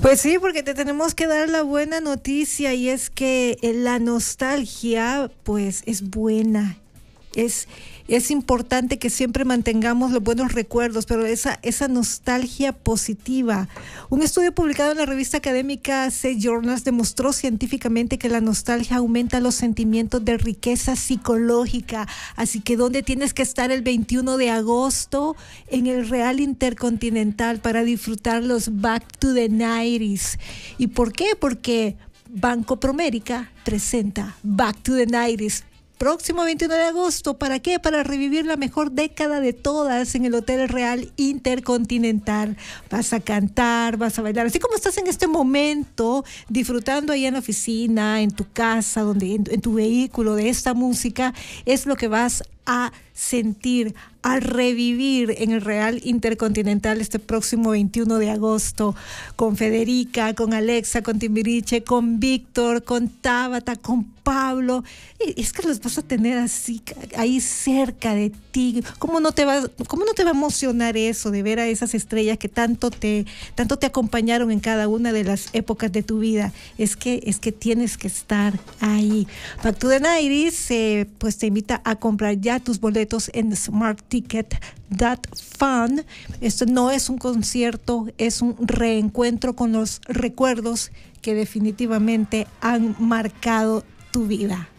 Pues sí, porque te tenemos que dar la buena noticia y es que la nostalgia pues es buena. Es importante que siempre mantengamos los buenos recuerdos, pero esa nostalgia positiva. Un estudio publicado en la revista académica C-Journals demostró científicamente que la nostalgia aumenta los sentimientos de riqueza psicológica. Así que ¿dónde tienes que estar el 21 de agosto? En el Real Intercontinental para disfrutar los Back to the 90s. ¿Y por qué? Porque Banco Promérica presenta Back to the 90s. Próximo 21 de agosto, ¿para qué? Para revivir la mejor década de todas en el Hotel Real Intercontinental. Vas a cantar, vas a bailar, así como estás en este momento, disfrutando ahí en la oficina, en tu casa, en tu vehículo de esta música, es lo que vas a sentir, a revivir en el Real Intercontinental este próximo 21 de agosto con Federica, con Alexa, con Timbiriche, con Víctor, con Tabata, con Pablo. Es que los vas a tener así ahí cerca de ti. ¿Cómo no te va a emocionar eso de ver a esas estrellas que tanto te acompañaron en cada una de las épocas de tu vida? Es que tienes que estar ahí. Back to the 90s, pues te invita a comprar ya tus boletos en smartticket.fun. Esto no es un concierto, es un reencuentro con los recuerdos que definitivamente han marcado tu vida.